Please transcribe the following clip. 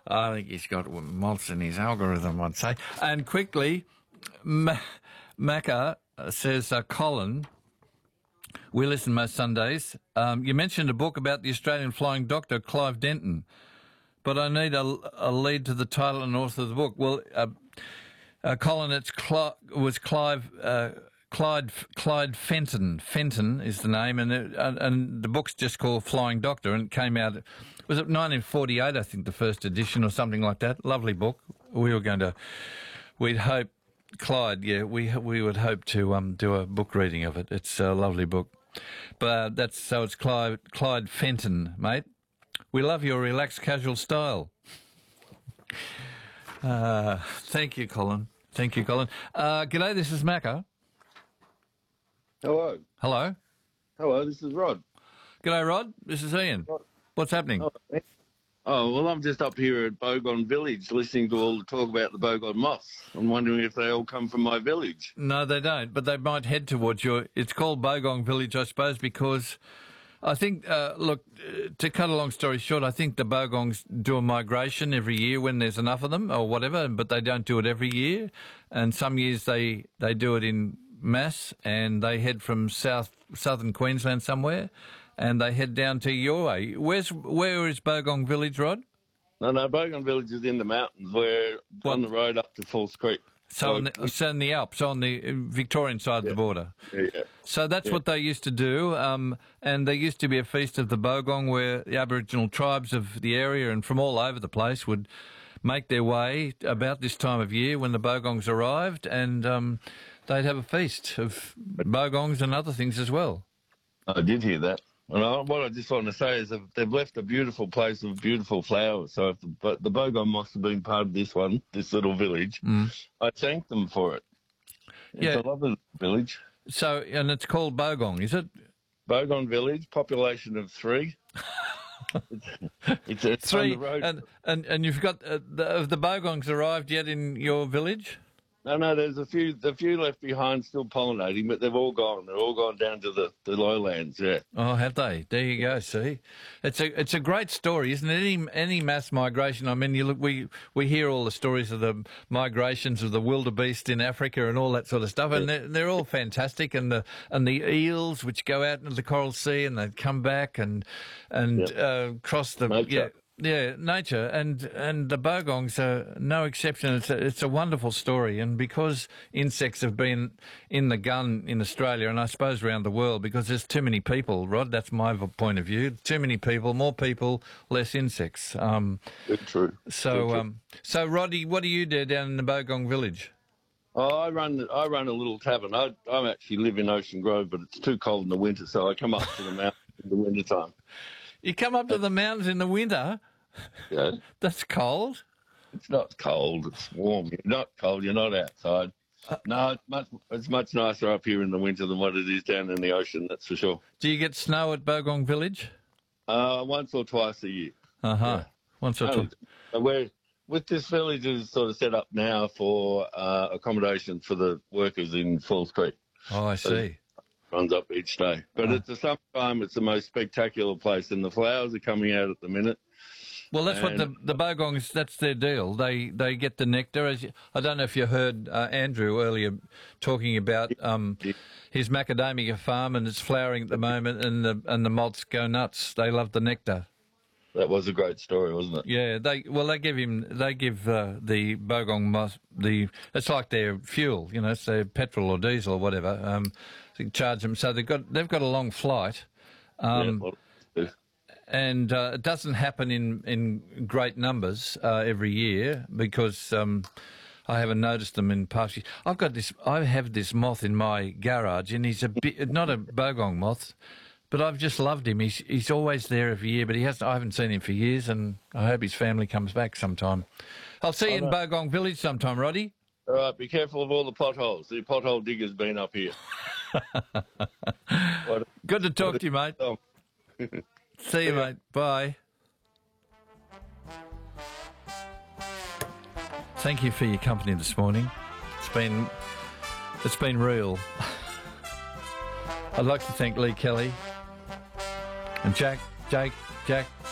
I think he's got moths in his algorithm, I'd say. And quickly, Macca says, Colin, we listen most Sundays. You mentioned a book about the Australian flying doctor, Clive Denton, but I need a lead to the title and author of the book. Well, Colin, was Clyde Fenton. Fenton is the name, and the book's just called Flying Doctor, and it came out, was it 1948, I think, the first edition or something like that. Lovely book. We'd hope, Clyde, we would hope to do a book reading of it. It's a lovely book. But it's Clyde Fenton, mate. We love your relaxed, casual style. Thank you, Colin. G'day, this is Macca. Hello. Hello. Hello, this is Rod. G'day, Rod. This is Ian. What's happening? Oh, well, I'm just up here at Bogon Village listening to all the talk about the Bogon moths. I'm wondering if they all come from my village. No, they don't, but they might head towards it's called Bogon Village, I suppose, because I think, to cut a long story short, I think the Bogongs do a migration every year when there's enough of them or whatever, but they don't do it every year. And some years they do it in mass, and they head from southern Queensland somewhere, and they head down to your way. Where is Bogong Village, Rod? No, Bogon Village is in the mountains. We're on the road up to Falls Creek. So in the Alps, on the Victorian side of the border. Yeah. So that's what they used to do, and there used to be a feast of the Bogong where the Aboriginal tribes of the area and from all over the place would make their way about this time of year when the Bogongs arrived, and they'd have a feast of Bogongs and other things as well. I did hear that. And what I just want to say is that they've left a beautiful place with beautiful flowers. So if the Bogong must have been part of this little village. I thank them for it. It's a lovely village. So, and it's called Bogong, is it? Bogon Village, population of 3. it's 3, on the road. And you've got, have the Bogongs arrived yet in your village? No, there's a few left behind still pollinating, but they've all gone. They're all gone down to the lowlands, yeah. Oh, have they? There you go, see? It's a great story, isn't it? Any mass migration, I mean, you look, we hear all the stories of the migrations of the wildebeest in Africa and all that sort of stuff, and they're all fantastic, and the eels which go out into the Coral Sea and they come back and cross the... Nature. Yeah, nature, and the Bogongs are no exception. It's a wonderful story, and because insects have been in the gun in Australia, and I suppose around the world, because there's too many people, Rod, that's my point of view, too many people, more people, less insects. True. So Roddy, what do you do down in the Bogong Village? Oh, I run a little tavern. I actually live in Ocean Grove, but it's too cold in the winter, so I come up to the mountains in the winter time. You come up to the mountains in the winter? Yeah. That's cold. It's not cold. It's warm. You're not cold. You're not outside. No, it's much nicer up here in the winter than what it is down in the ocean, that's for sure. Do you get snow at Bogong Village? Once or twice a year. Yeah. Once or twice. With this village is sort of set up now for accommodation for the workers in Falls Creek. Oh, I see. Runs up each day. But at the summertime, it's the most spectacular place, and the flowers are coming out at the minute. Well, that's what the Bogongs, that's their deal. They get the nectar. I don't know if you heard Andrew earlier talking about his macadamia farm, and it's flowering at the moment, and the moths go nuts. They love the nectar. That was a great story, wasn't it? Yeah, they give the Bogong moth it's like their fuel, it's their petrol or diesel or whatever. They charge them, so they've got a long flight. And it doesn't happen in great numbers every year because I haven't noticed them in past years. I have this moth in my garage, and he's not a Bogong moth, but I've just loved him. He's always there every year, but I haven't seen him for years, and I hope his family comes back sometime. I'll see you in Bogong Village sometime, Roddy. All right, be careful of all the potholes. The pothole digger's been up here. Good to talk to you, mate. See you, mate. Bye. Thank you for your company this morning. It's been real. I'd like to thank Lee Kelly and Jack.